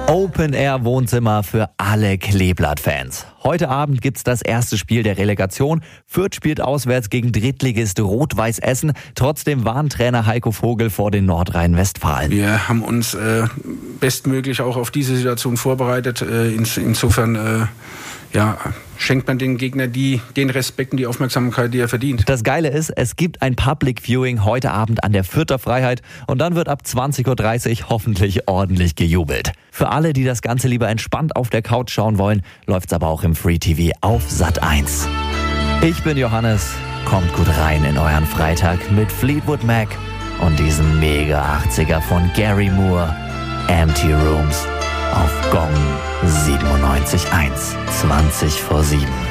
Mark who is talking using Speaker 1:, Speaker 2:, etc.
Speaker 1: Open-Air-Wohnzimmer für alle Kleeblatt-Fans. Heute Abend gibt's das erste Spiel der Relegation. Fürth spielt auswärts gegen Drittligist Rot-Weiß Essen. Trotzdem warnt Trainer Heiko Vogel vor den Nordrhein-Westfalen.
Speaker 2: Wir haben uns bestmöglich auch auf diese Situation vorbereitet. Insofern schenkt man den Gegner den Respekt und die Aufmerksamkeit, die er verdient.
Speaker 1: Das Geile ist, es gibt ein Public Viewing heute Abend an der Fürther Freiheit und dann wird ab 20.30 Uhr hoffentlich ordentlich gejubelt. Für alle, die das Ganze lieber entspannt auf der Couch schauen wollen, läuft's aber auch im Free TV auf Sat.1. Ich bin Johannes, kommt gut rein in euren Freitag mit Fleetwood Mac und diesem mega 80er von Gary Moore, Empty Rooms auf Gong 97.1, 20 vor 7.